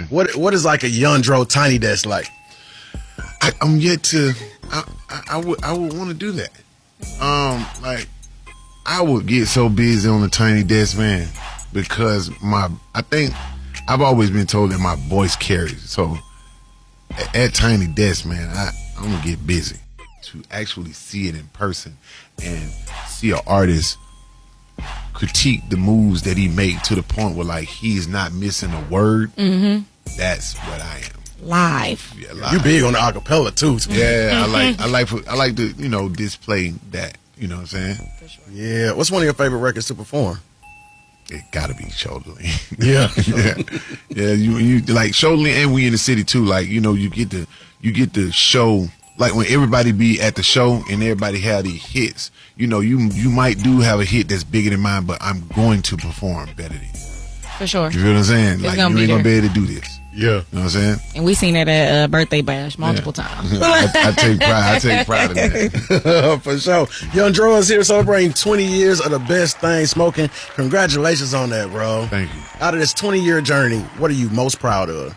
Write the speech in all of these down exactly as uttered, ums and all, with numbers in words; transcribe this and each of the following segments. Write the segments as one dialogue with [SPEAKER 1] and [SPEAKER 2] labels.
[SPEAKER 1] What What is like a Young Dro Tiny Desk like?
[SPEAKER 2] I, I'm yet to. I, I, I would. I would want to do that. Um, like I would get so busy on the Tiny Desk, man, because my. I think I've always been told that my voice carries. So at, at Tiny Desk, man, I, I'm gonna get busy to actually see it in person and see an artist critique the moves that he made to the point where like he's not missing a word.
[SPEAKER 3] Mm-hmm.
[SPEAKER 2] That's what I am.
[SPEAKER 3] Live.
[SPEAKER 2] Yeah, live.
[SPEAKER 1] You big on the acapella too.
[SPEAKER 2] Yeah, I like I like I like to, you know, display that, you know what I'm saying?
[SPEAKER 3] For sure.
[SPEAKER 1] Yeah. What's one of your favorite records to perform?
[SPEAKER 2] It gotta be Shoulder Lean.
[SPEAKER 1] Yeah.
[SPEAKER 2] yeah. Yeah, you you like Shoulder Lean, and We in the City too. Like, you know, you get to you get to show, like when everybody be at the show and everybody have these hits, you know, you you might do have a hit that's bigger than mine, but I'm going to perform better than you.
[SPEAKER 3] For sure.
[SPEAKER 2] You feel what I'm saying?
[SPEAKER 3] It's
[SPEAKER 2] like
[SPEAKER 3] gonna
[SPEAKER 2] you
[SPEAKER 3] be
[SPEAKER 2] ain't gonna
[SPEAKER 3] there.
[SPEAKER 2] be able to do this.
[SPEAKER 1] Yeah.
[SPEAKER 2] You know what I'm saying?
[SPEAKER 3] And we seen it at uh, Birthday Bash multiple
[SPEAKER 2] Yeah.
[SPEAKER 3] times.
[SPEAKER 2] I, I take pride. I take pride in that.
[SPEAKER 1] For sure. Young Dro is here celebrating twenty years of the best thing smoking. Congratulations on that, bro.
[SPEAKER 2] Thank you.
[SPEAKER 1] Out of this twenty year journey, what are you most proud of?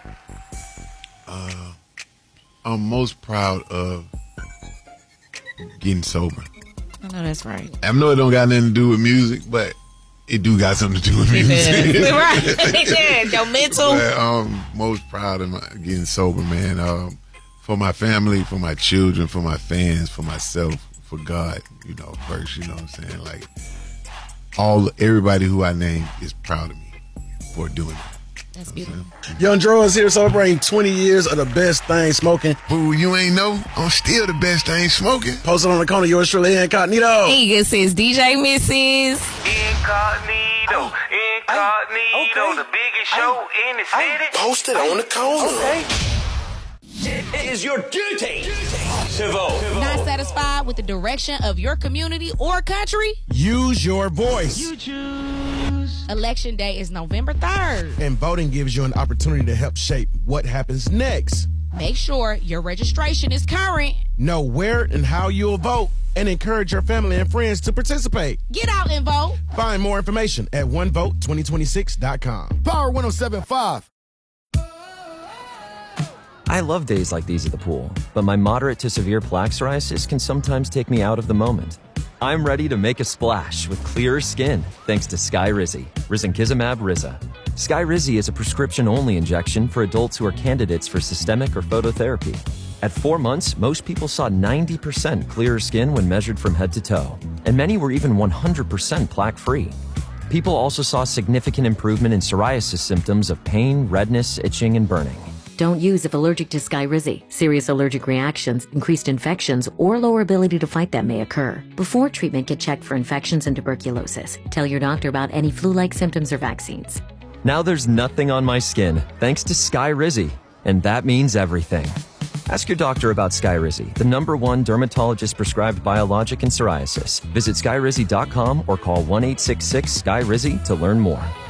[SPEAKER 2] Uh, I'm most proud of getting sober.
[SPEAKER 3] I know that's right.
[SPEAKER 2] I know it don't got nothing to do with music, but it do got something to do with
[SPEAKER 3] It
[SPEAKER 2] music.
[SPEAKER 3] did. Right. It did. Your mental.
[SPEAKER 2] But I'm most proud of my, getting sober, man. Um, for my family, for my children, for my fans, for myself, for God, you know, first, you know what I'm saying? Like, all everybody who I name is proud of me for doing it.
[SPEAKER 3] That's beautiful.
[SPEAKER 1] Young Dro is here celebrating twenty years of the best thing smoking.
[SPEAKER 2] Boo, you ain't know? I'm still the best thing smoking.
[SPEAKER 1] Posted on the corner, yours truly, Incognito.
[SPEAKER 3] Eagle says D J Missus
[SPEAKER 4] Incognito, incognito, the biggest show in the city.
[SPEAKER 1] Posted on the corner.
[SPEAKER 5] It is your duty to vote.
[SPEAKER 3] Not satisfied with the direction of your community or country?
[SPEAKER 6] Use your voice.
[SPEAKER 4] You choose.
[SPEAKER 3] Election day is November third.
[SPEAKER 6] And voting gives you an opportunity to help shape what happens next.
[SPEAKER 3] Make sure your registration is current.
[SPEAKER 6] Know where and how you'll vote, and encourage your family and friends to participate.
[SPEAKER 3] Get out and vote.
[SPEAKER 6] Find more information at one vote twenty twenty-six dot com. Power one oh seven point five.
[SPEAKER 7] I love days like these at the pool, but my moderate to severe plaque psoriasis can sometimes take me out of the moment. I'm ready to make a splash with clearer skin thanks to Skyrizi, Risankizumab Riza. Skyrizi is a prescription-only injection for adults who are candidates for systemic or phototherapy. At four months, most people saw ninety percent clearer skin when measured from head to toe, and many were even one hundred percent plaque-free. People also saw significant improvement in psoriasis symptoms of pain, redness, itching, and burning.
[SPEAKER 8] Don't use if allergic to Skyrizi. Serious allergic reactions, increased infections, or lower ability to fight them may occur. Before treatment, get checked for infections and tuberculosis. Tell your doctor about any flu-like symptoms or vaccines.
[SPEAKER 7] Now there's nothing on my skin thanks to Skyrizi, and that means everything. Ask your doctor about Skyrizi, the number one dermatologist-prescribed biologic in psoriasis. Visit skyrizi dot com or call one eight six six, S K Y R I Z I to learn more.